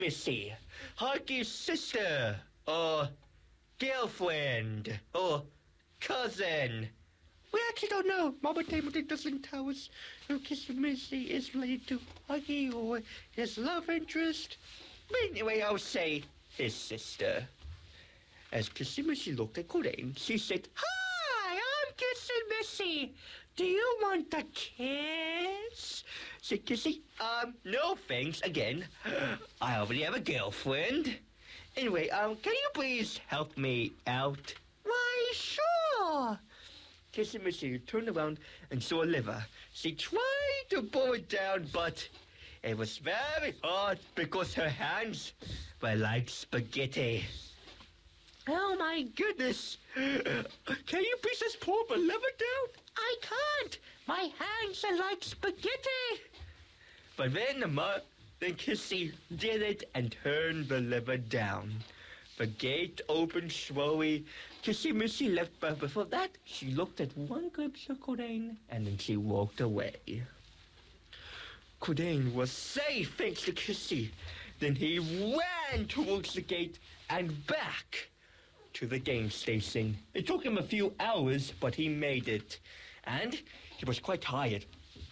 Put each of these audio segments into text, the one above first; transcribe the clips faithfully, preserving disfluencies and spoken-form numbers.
Missy, Huggy's sister, or girlfriend, or cousin. We actually don't know. Mama Damon doesn't tell us who Kissy Missy is related to Huggy or his love interest. But anyway, I'll say his sister. As Kissy Missy looked at Coraine, she said, "Hi, I'm Kissy Missy. Do you want a kiss?" Said Kissy, um, no thanks again. I already have a girlfriend. Anyway, um, can you please help me out? Why, sure. Kissy Missy turned around and saw a liver. She tried to pull it down, but it was very hard because her hands were like spaghetti. Oh my goodness! Can you please just pull the liver down? I can't! My hands are like spaghetti! But then the mo- then Kissy did it and turned the liver down. The gate opened slowly. Kissy Missy left, but before that, she looked at one glimpse of Coraine and then she walked away. Coraine was safe thanks to Kissy. Then he ran towards the gate and back to the game station. It took him a few hours, but he made it. And he was quite tired.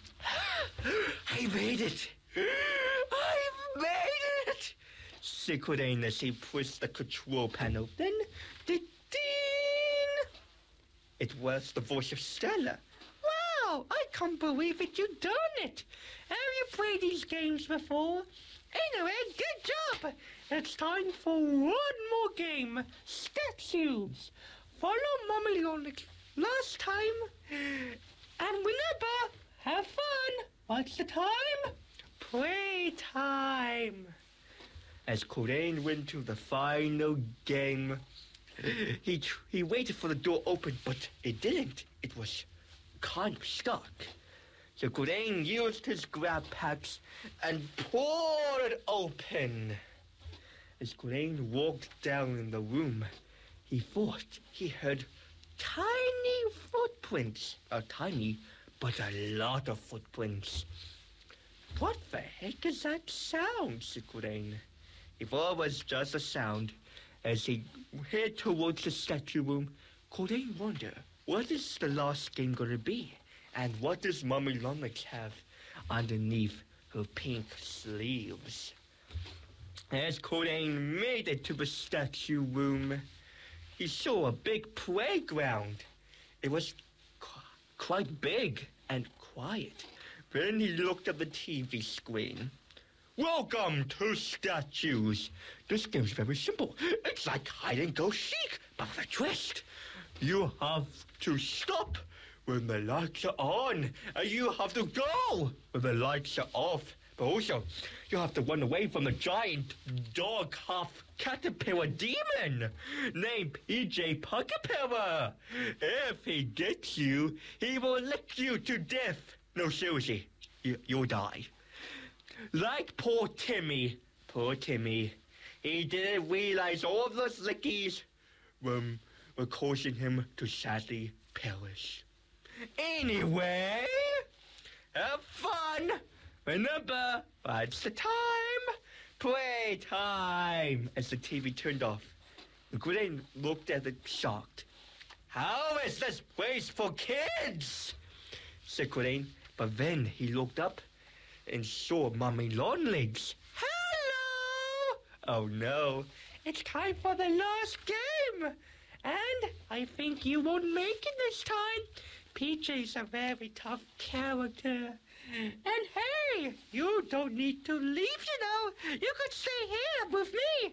I made it! I made it! said Coraine as he pushed the control panel. Then, the ding! It was the voice of Stella. Wow! I can't believe it, you've done it! Have you played these games before? Anyway, good job! It's time for one more game. Statues. Follow Mommy Longlegs last time. And remember, have fun. What's the time? Playtime. As Coraine went to the final game, he tr- he waited for the door open, but it didn't. It was kind of stuck. So Coraine used his grab packs and pulled it open. As Coraine walked down in the room, he thought he heard tiny footprints. Not tiny, but a lot of footprints. What the heck is that sound? Said Coraine. He thought it was just a sound. As he headed towards the statue room, Coraine wondered, what is the last game going to be? And what does Mommy Longlegs have underneath her pink sleeves? As Coraine made it to the statue room, he saw a big playground. It was qu- quite big and quiet. Then he looked at the T V screen. Welcome to Statues. This game's very simple. It's like hide and go seek, but with a twist. You have to stop when the lights are on, and you have to go when the lights are off. But also, you have to run away from the giant dog half caterpillar demon named P J Puckapillar. If he gets you, he will lick you to death. No, seriously, you, you'll die. Like poor Timmy. Poor Timmy. He didn't realize all of those lickies were, were causing him to sadly perish. Anyway, have fun. Remember, what's the time? Playtime. As the T V turned off, Coraine looked at it shocked. How is this place for kids? Said Coraine. But then he looked up and saw Mommy Longlegs. Hello! Oh no, it's time for the last game. And I think you won't make it this time. P J's a very tough character. And hey, you don't need to leave, you know. You could stay here with me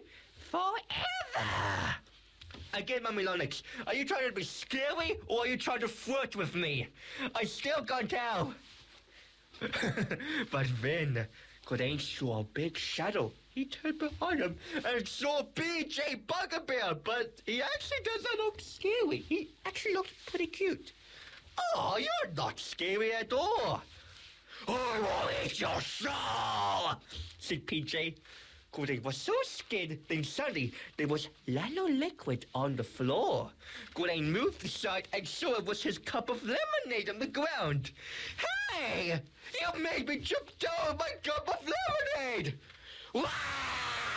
forever. Again, Mommy Longlegs, are you trying to be scary or are you trying to flirt with me? I still can't tell. But then Coraine saw a big shadow. He turned behind him and saw P J Bugbear, but he actually doesn't look scary. He actually looks pretty cute. Oh, you're not scary at all. I will eat your soul, said P J. Coraine was so scared, then suddenly there was yellow liquid on the floor. Coraine moved aside and saw it was his cup of lemonade on the ground. Hey! You made me jump down my cup of lemonade! Wah!